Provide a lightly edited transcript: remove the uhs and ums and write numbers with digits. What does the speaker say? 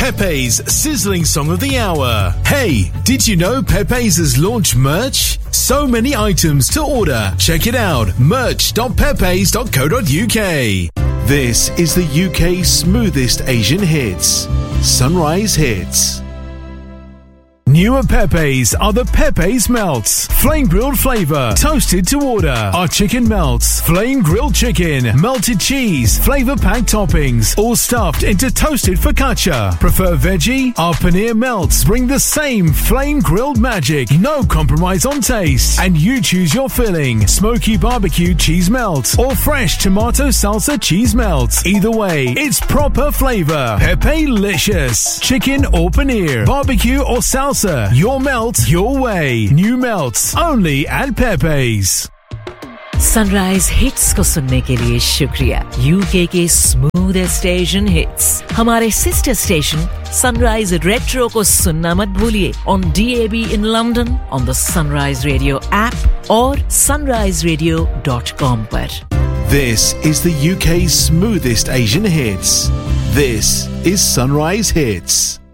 Pepe's sizzling song of the hour. Hey, did you know Pepe's has launched merch? So many items to order. Check it out, merch.pepes.co.uk. This is the UK's smoothest Asian hits. Sunrise Hits. New at Pepe's are the Pepe's Melts. Flame grilled flavour, toasted to order. Our chicken melts, flame grilled chicken, melted cheese, flavour packed toppings, all stuffed into toasted focaccia. Prefer veggie? Our paneer melts bring the same flame grilled magic. No compromise on taste. And you choose your filling. Smoky barbecue cheese melt or fresh tomato salsa cheese melt. Either way, it's proper flavour. Pepe-licious. Chicken or paneer, barbecue or salsa. Your melt, your way. New melts, only at Pepe's. Sunrise hits को सुनने के लिए शुक्रिया। UK के smoothest Asian hits हमारे sister station sunrise retro को सुनना मत भूलिए on DAB in London on the sunrise radio app और sunriseradio.com पर। This is the UK's smoothest Asian hits. This is Sunrise Hits.